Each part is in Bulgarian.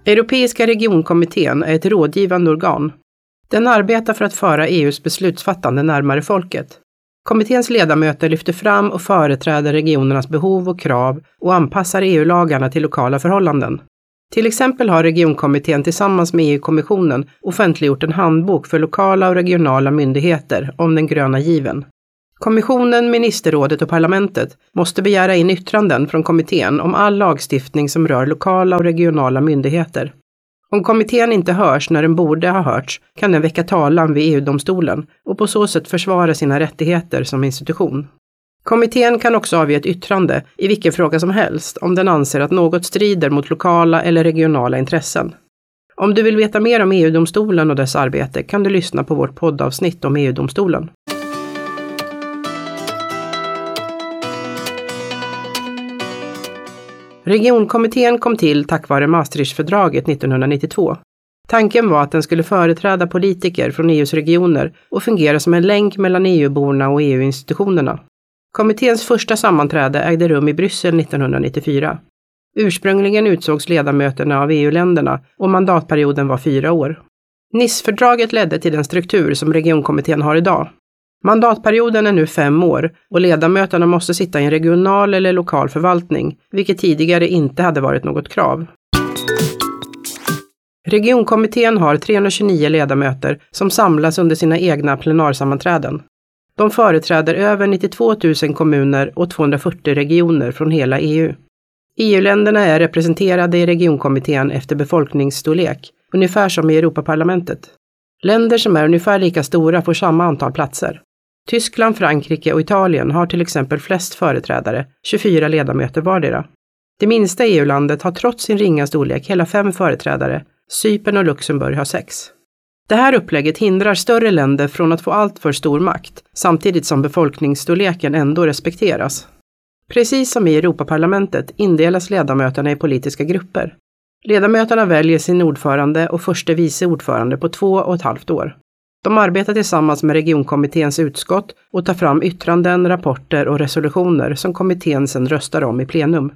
Europeiska regionkommittén är ett rådgivande organ. Den arbetar för att föra EU:s beslutsfattande närmare folket. Kommitténs ledamöter lyfter fram och företräder regionernas behov och krav och anpassar EU-lagarna till lokala förhållanden. Till exempel har regionkommittén tillsammans med EU-kommissionen offentliggjort en handbok för lokala och regionala myndigheter om den gröna given. Kommissionen, ministerrådet och parlamentet måste begära in yttranden från kommittén om all lagstiftning som rör lokala och regionala myndigheter. Om kommittén inte hörs när den borde ha hörts kan den väcka talan vid EU-domstolen och på så sätt försvara sina rättigheter som institution. Kommittén kan också avge ett yttrande i vilken fråga som helst om den anser att något strider mot lokala eller regionala intressen. Om du vill veta mer om EU-domstolen och dess arbete kan du lyssna på vårt poddavsnitt om EU-domstolen. Regionkommittén kom till tack vare Maastrichtfördraget 1992. Tanken var att den skulle företräda politiker från EU:s regioner och fungera som en länk mellan EU-borna och EU-institutionerna. Kommitténs första sammanträde ägde rum i Bryssel 1994. Ursprungligen utsågs ledamöterna av EU-länderna och mandatperioden var 4 år. Nicefördraget ledde till den struktur som regionkommittén har idag. Mandatperioden är nu 5 år och ledamöterna måste sitta i en regional eller lokal förvaltning, vilket tidigare inte hade varit något krav. Regionkommittén har 329 ledamöter som samlas under sina egna plenarsammanträden. De företräder över 92 000 kommuner och 240 regioner från hela EU. EU-länderna är representerade i regionkommittén efter befolkningsstorlek, ungefär som i Europaparlamentet. Länder som är ungefär lika stora får samma antal platser. Tyskland, Frankrike och Italien har till exempel flest företrädare, 24 ledamöter vardera. Det minsta EU-landet har trots sin ringa storlek hela 5 företrädare, Cypern och Luxemburg har 6. Det här upplägget hindrar större länder från att få allt för stor makt, samtidigt som befolkningsstorleken ändå respekteras. Precis som i Europaparlamentet indelas ledamöterna i politiska grupper. Ledamöterna väljer sin ordförande och förste vice ordförande på 2,5 år. De arbetar tillsammans med regionkommitténs utskott och tar fram yttranden, rapporter och resolutioner som kommittén sedan röstar om i plenum.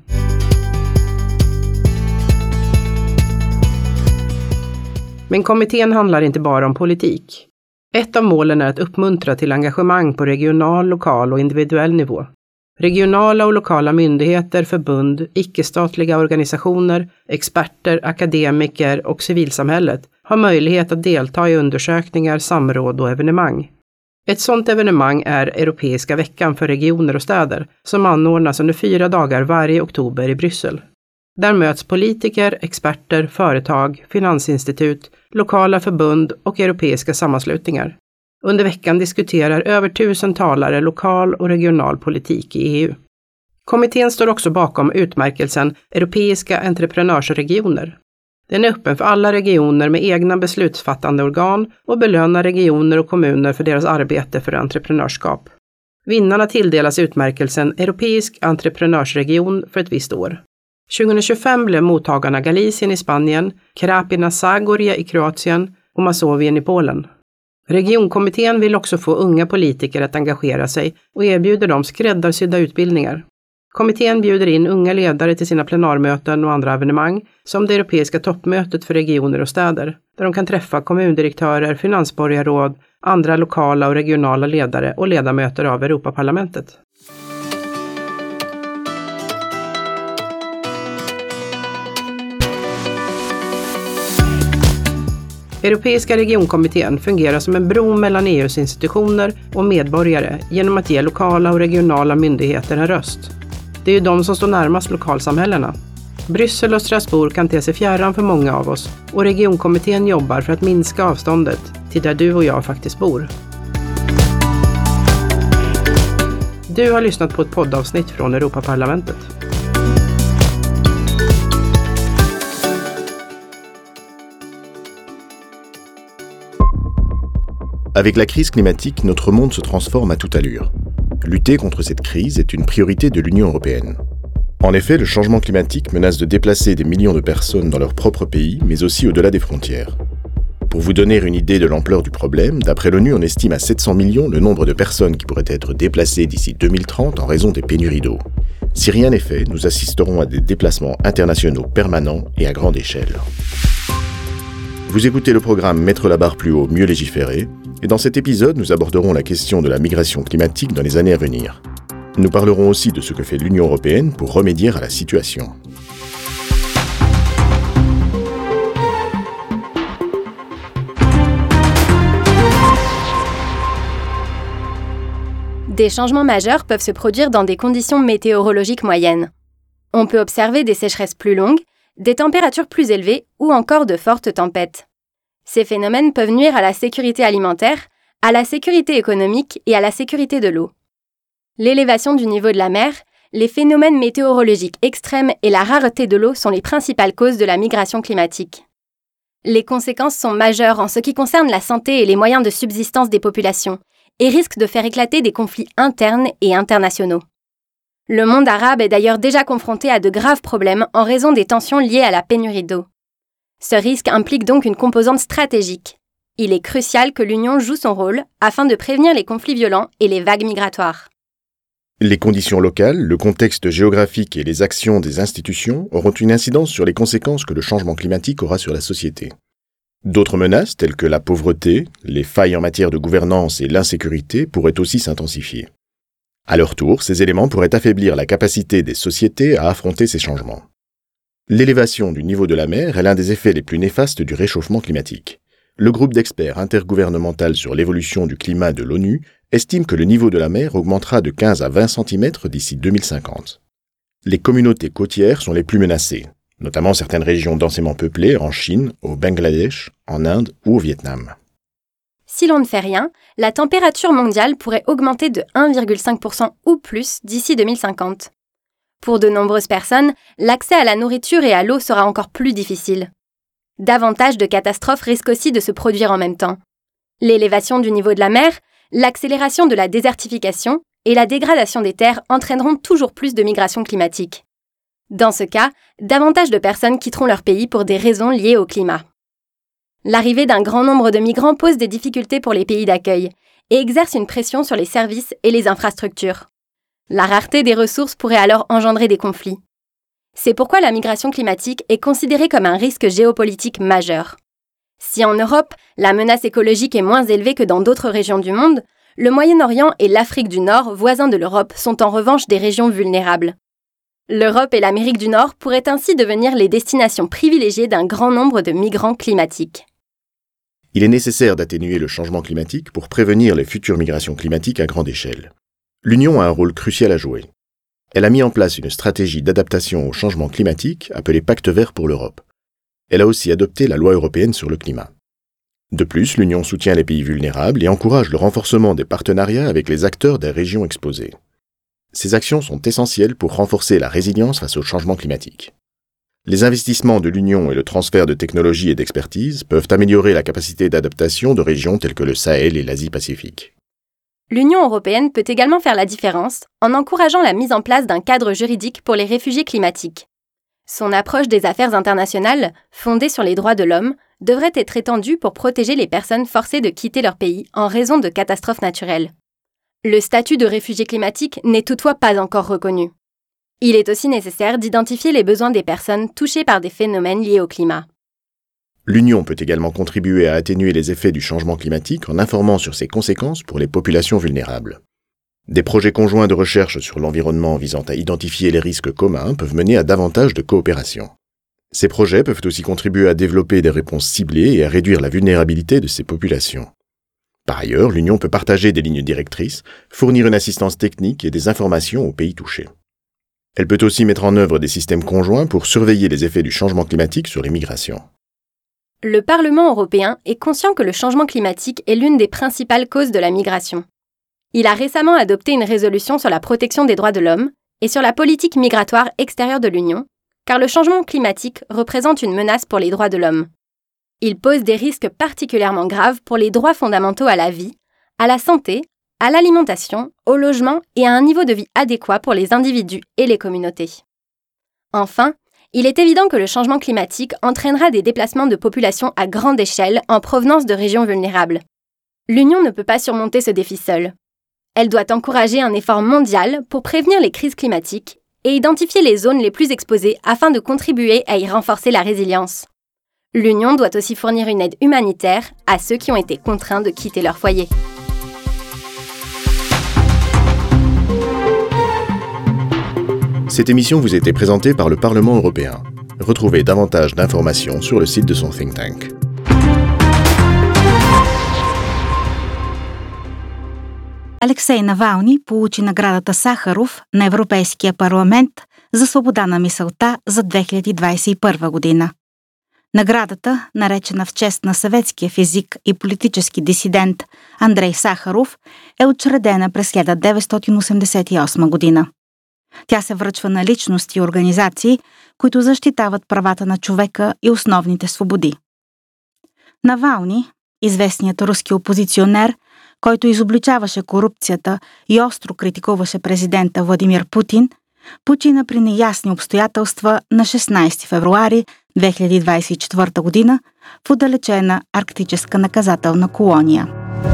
Men kommittén handlar inte bara om politik. Ett av målen är att uppmuntra till engagemang på regional, lokal och individuell nivå. Regionala och lokala myndigheter, förbund, icke-statliga organisationer, experter, akademiker och civilsamhället har möjlighet att delta i undersökningar, samråd och evenemang. Ett sådant evenemang är Europeiska veckan för regioner och städer som anordnas under 4 dagar varje oktober i Bryssel. Där möts politiker, experter, företag, finansinstitut, lokala förbund och europeiska sammanslutningar. Under veckan diskuterar över 1000 talare lokal och regional politik i EU. Kommittén står också bakom utmärkelsen Europeiska entreprenörsregioner. Den är öppen för alla regioner med egna beslutsfattande organ och belönar regioner och kommuner för deras arbete för entreprenörskap. Vinnarna tilldelas utmärkelsen Europeisk entreprenörsregion för ett visst år. 2025 blev mottagarna Galicien i Spanien, Krapina-Zagorje i Kroatien och Masovien i Polen. Regionkommittén vill också få unga politiker att engagera sig och erbjuder dem skräddarsydda utbildningar. Kommittén bjuder in unga ledare till sina plenarmöten och andra evenemang, som det europeiska toppmötet för regioner och städer, där de kan träffa kommundirektörer, finansborgarråd, andra lokala och regionala ledare och ledamöter av Europaparlamentet. Europeiska regionkommittén fungerar som en bro mellan EU:s institutioner och medborgare genom att ge lokala och regionala myndigheter en röst. Det är ju de som står närmast lokalsamhällena. Bryssel och Strasbourg kan te sig fjärran för många av oss och regionkommittén jobbar för att minska avståndet till där du och jag faktiskt bor. Du har lyssnat på ett poddavsnitt från Europaparlamentet. Avec la crise climatique, notre monde se transforme à toute allure. Lutter contre cette crise est une priorité de l'Union européenne. En effet, le changement climatique menace de déplacer des millions de personnes dans leur propre pays, mais aussi au-delà des frontières. Pour vous donner une idée de l'ampleur du problème, d'après l'ONU, on estime à 700 millions le nombre de personnes qui pourraient être déplacées d'ici 2030 en raison des pénuries d'eau. Si rien n'est fait, nous assisterons à des déplacements internationaux permanents et à grande échelle. Vous écoutez le programme Mettre la barre plus haut, mieux légiférer, et dans cet épisode, nous aborderons la question de la migration climatique dans les années à venir. Nous parlerons aussi de ce que fait l'Union européenne pour remédier à la situation. Des changements majeurs peuvent se produire dans des conditions météorologiques moyennes. On peut observer des sécheresses plus longues, des températures plus élevées ou encore de fortes tempêtes. Ces phénomènes peuvent nuire à la sécurité alimentaire, à la sécurité économique et à la sécurité de l'eau. L'élévation du niveau de la mer, les phénomènes météorologiques extrêmes et la rareté de l'eau sont les principales causes de la migration climatique. Les conséquences sont majeures en ce qui concerne la santé et les moyens de subsistance des populations, et risquent de faire éclater des conflits internes et internationaux. Le monde arabe est d'ailleurs déjà confronté à de graves problèmes en raison des tensions liées à la pénurie d'eau. Ce risque implique donc une composante stratégique. Il est crucial que l'Union joue son rôle afin de prévenir les conflits violents et les vagues migratoires. Les conditions locales, le contexte géographique et les actions des institutions auront une incidence sur les conséquences que le changement climatique aura sur la société. D'autres menaces, telles que la pauvreté, les failles en matière de gouvernance et l'insécurité, pourraient aussi s'intensifier. À leur tour, ces éléments pourraient affaiblir la capacité des sociétés à affronter ces changements. L'élévation du niveau de la mer est l'un des effets les plus néfastes du réchauffement climatique. Le groupe d'experts intergouvernemental sur l'évolution du climat de l'ONU estime que le niveau de la mer augmentera de 15 à 20 cm d'ici 2050. Les communautés côtières sont les plus menacées, notamment certaines régions densément peuplées en Chine, au Bangladesh, en Inde ou au Vietnam. Si l'on ne fait rien, la température mondiale pourrait augmenter de 1,5% ou plus d'ici 2050. Pour de nombreuses personnes, l'accès à la nourriture et à l'eau sera encore plus difficile. Davantage de catastrophes risquent aussi de se produire en même temps. L'élévation du niveau de la mer, l'accélération de la désertification et la dégradation des terres entraîneront toujours plus de migrations climatiques. Dans ce cas, davantage de personnes quitteront leur pays pour des raisons liées au climat. L'arrivée d'un grand nombre de migrants pose des difficultés pour les pays d'accueil et exerce une pression sur les services et les infrastructures. La rareté des ressources pourrait alors engendrer des conflits. C'est pourquoi la migration climatique est considérée comme un risque géopolitique majeur. Si en Europe, la menace écologique est moins élevée que dans d'autres régions du monde, le Moyen-Orient et l'Afrique du Nord, voisins de l'Europe, sont en revanche des régions vulnérables. L'Europe et l'Amérique du Nord pourraient ainsi devenir les destinations privilégiées d'un grand nombre de migrants climatiques. Il est nécessaire d'atténuer le changement climatique pour prévenir les futures migrations climatiques à grande échelle. L'Union a un rôle crucial à jouer. Elle a mis en place une stratégie d'adaptation au changement climatique appelée Pacte vert pour l'Europe. Elle a aussi adopté la loi européenne sur le climat. De plus, l'Union soutient les pays vulnérables et encourage le renforcement des partenariats avec les acteurs des régions exposées. Ces actions sont essentielles pour renforcer la résilience face au changement climatique. Les investissements de l'Union et le transfert de technologies et d'expertise peuvent améliorer la capacité d'adaptation de régions telles que le Sahel et l'Asie-Pacifique. L'Union européenne peut également faire la différence en encourageant la mise en place d'un cadre juridique pour les réfugiés climatiques. Son approche des affaires internationales, fondée sur les droits de l'homme, devrait être étendue pour protéger les personnes forcées de quitter leur pays en raison de catastrophes naturelles. Le statut de réfugié climatique n'est toutefois pas encore reconnu. Il est aussi nécessaire d'identifier les besoins des personnes touchées par des phénomènes liés au climat. L'Union peut également contribuer à atténuer les effets du changement climatique en informant sur ses conséquences pour les populations vulnérables. Des projets conjoints de recherche sur l'environnement visant à identifier les risques communs peuvent mener à davantage de coopération. Ces projets peuvent aussi contribuer à développer des réponses ciblées et à réduire la vulnérabilité de ces populations. Par ailleurs, l'Union peut partager des lignes directrices, fournir une assistance technique et des informations aux pays touchés. Elle peut aussi mettre en œuvre des systèmes conjoints pour surveiller les effets du changement climatique sur les migrations. Le Parlement européen est conscient que le changement climatique est l'une des principales causes de la migration. Il a récemment adopté une résolution sur la protection des droits de l'homme et sur la politique migratoire extérieure de l'Union, car le changement climatique représente une menace pour les droits de l'homme. Il pose des risques particulièrement graves pour les droits fondamentaux à la vie, à la santé, à l'alimentation, au logement et à un niveau de vie adéquat pour les individus et les communautés. Enfin, il est évident que le changement climatique entraînera des déplacements de populations à grande échelle en provenance de régions vulnérables. L'Union ne peut pas surmonter ce défi seule. Elle doit encourager un effort mondial pour prévenir les crises climatiques et identifier les zones les plus exposées afin de contribuer à y renforcer la résilience. L'Union doit aussi fournir une aide humanitaire à ceux qui ont été contraints de quitter leur foyer. Cette émission vous a été présentée par le Parlement européen. Retrouvez davantage d'informations sur le site de son think tank. Алексей Навални получи наградата Сахаров на Европейския парламент за свобода на мисълта за 2021 година. Наградата, наречена в чест на съветския физик и политически дисидент Андрей Сахаров, е учредена през 1988 година. Тя се връчва на личности и организации, които защитават правата на човека и основните свободи. Навални, известният руски опозиционер, който изобличаваше корупцията и остро критикуваше президента Владимир Путин, почина при неясни обстоятелства на 16 февруари 2024 година в отдалечена арктическа наказателна колония.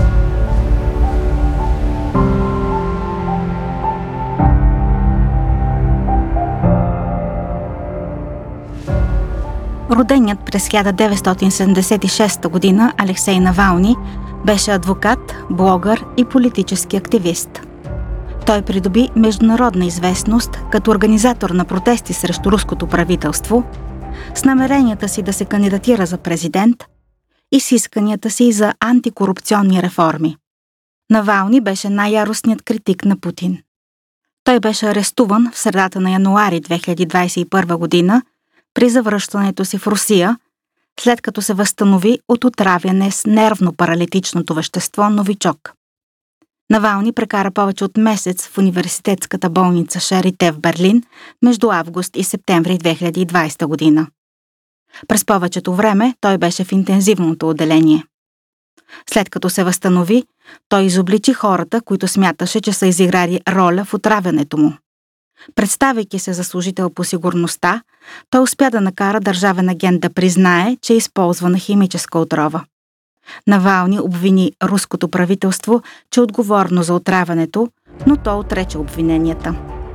Роденият през 1976 година Алексей Навални беше адвокат, блогър и политически активист. Той придоби международна известност като организатор на протести срещу руското правителство, с намеренията си да се кандидатира за президент и с исканията си за антикорупционни реформи. Навални беше най-яростният критик на Путин. Той беше арестуван в средата на януари 2021 година при завръщането си в Русия, след като се възстанови от отравяне с нервно-паралитичното вещество новичок. Навални прекара повече от месец в университетската болница Шарите в Берлин между август и септември 2020 година. През повечето време той беше в интензивното отделение. След като се възстанови, той изобличи хората, които смяташе, че са изиграли роля в отравянето му. Представяйки се за служител по сигурността, той успя да накара държавен агент да признае, че е използвана химическа отрова. Навални обвини руското правителство, че е отговорно за отравянето, но то отрече обвиненията.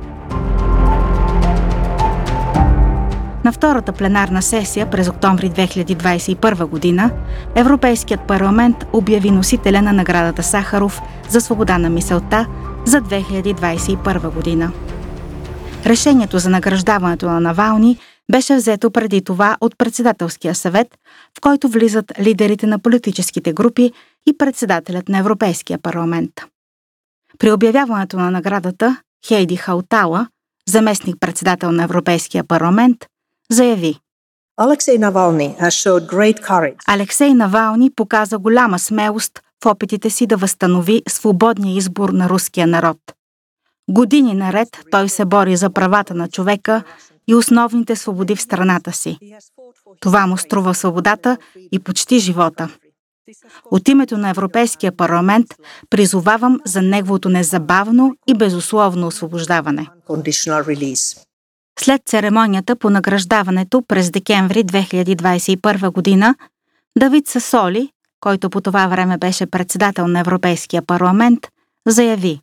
На втората пленарна сесия през октомври 2021 година Европейският парламент обяви носителя на наградата Сахаров за свобода на мисълта за 2021 година. Решението за награждаването на Навални беше взето преди това от председателския съвет, в който влизат лидерите на политическите групи и председателят на Европейския парламент. При обявяването на наградата Хейди Хаутала, заместник-председател на Европейския парламент, заяви: Алексей Навални показа голяма смелост в опитите си да възстанови свободния избор на руския народ. Години наред той се бори за правата на човека и основните свободи в страната си. Това му струва свободата и почти живота. От името на Европейския парламент призовавам за неговото незабавно и безусловно освобождаване. След церемонията по награждаването през декември 2021 година, Давид Сасоли, който по това време беше председател на Европейския парламент, заяви: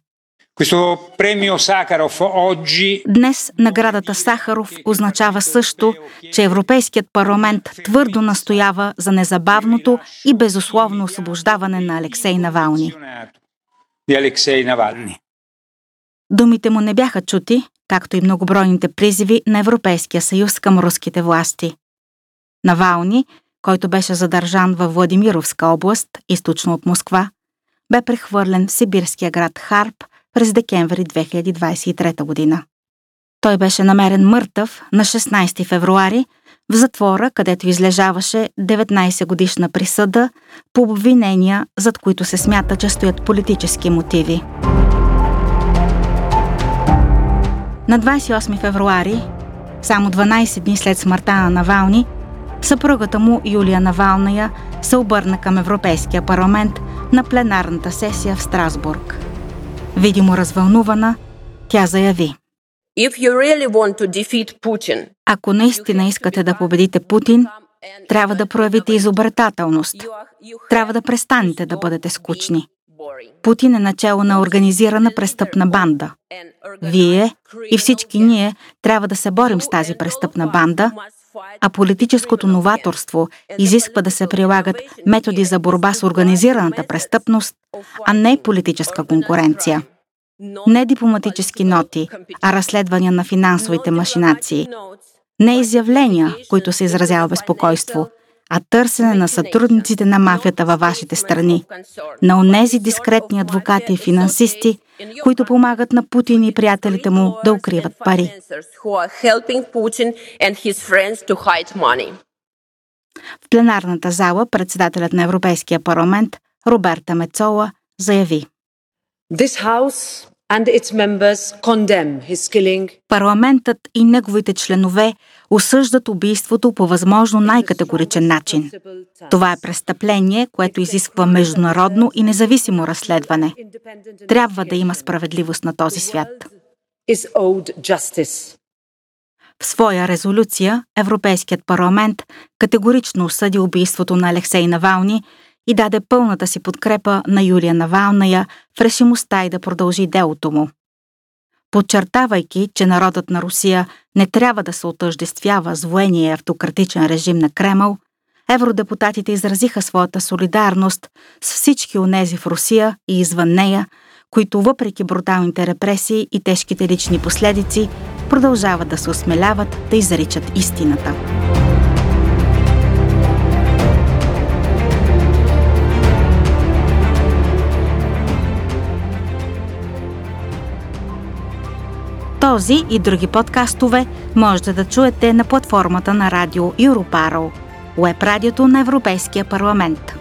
Днес наградата Сахаров означава също, че Европейският парламент твърдо настоява за незабавното и безусловно освобождаване на Алексей Навални. Думите му не бяха чути, както и многобройните призиви на Европейския съюз към руските власти. Навални, който беше задържан във Владимировска област, източно от Москва, бе прехвърлен в сибирския град Харп през декември 2023 година. Той беше намерен мъртъв на 16 февруари в затвора, където излежаваше 19-годишна присъда по обвинения, зад които се смята, че стоят политически мотиви. На 28 февруари, само 12 дни след смъртта на Навални, съпругата му Юлия Навалная се обърна към Европейския парламент на пленарната сесия в Страсбург. Видимо развълнувана, тя заяви: Ако наистина искате да победите Путин, трябва да проявите изобретателност. Трябва да престанете да бъдете скучни. Путин е начело на организирана престъпна банда. Вие и всички ние трябва да се борим с тази престъпна банда, а политическото новаторство изисква да се прилагат методи за борба с организираната престъпност, а не политическа конкуренция. Не дипломатически ноти, а разследвания на финансовите машинации. Не изявления, които се изразява безпокойство, а търсене на сътрудниците на мафията във вашите страни, на онези дискретни адвокати и финансисти, които помагат на Путин и приятелите му да укриват пари. В пленарната зала председателят на Европейския парламент Роберта Мецола заяви: Парламентът и неговите членове осъждат убийството по възможно най-категоричен начин. Това е престъпление, което изисква международно и независимо разследване. Трябва да има справедливост на този свят. В своя резолюция Европейският парламент категорично осъди убийството на Алексей Навални и даде пълната си подкрепа на Юлия Навалная в решимостта й да продължи делото му. Подчертавайки, че народът на Русия не трябва да се отъждествява с военния и автократичен режим на Кремъл, евродепутатите изразиха своята солидарност с всички онези в Русия и извън нея, които въпреки бруталните репресии и тежките лични последици продължават да се осмеляват да изричат истината. Този и други подкастове можете да чуете на платформата на радио Europarl, уеб радиото на Европейския парламент.